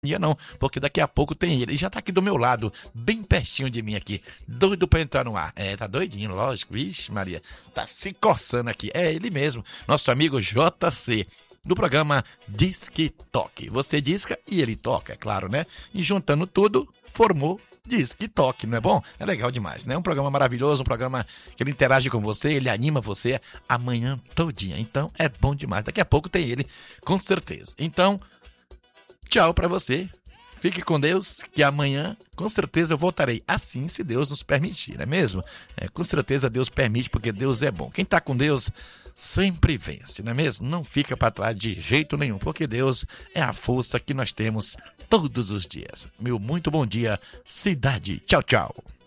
não, porque daqui a pouco tem ele. Ele já tá aqui do meu lado, bem pertinho de mim aqui, doido pra entrar no ar. Tá doidinho, lógico. Vixe, Maria, tá se coçando aqui. É ele mesmo, nosso amigo JC, do programa Disque Toque. Você disca e ele toca, é claro, né? E juntando tudo, formou Disque Toque, não é bom? É legal demais, né? Um programa maravilhoso, um programa que ele interage com você, ele anima você a manhã todinha. Então, é bom demais. Daqui a pouco tem ele, com certeza. Então, tchau pra você. Fique com Deus, que amanhã, com certeza, eu voltarei assim, se Deus nos permitir, não é mesmo? Com certeza Deus permite, porque Deus é bom. Quem tá com Deus sempre vence, não é mesmo? Não fica para trás de jeito nenhum, porque Deus é a força que nós temos todos os dias. Meu muito bom dia, cidade. Tchau, tchau.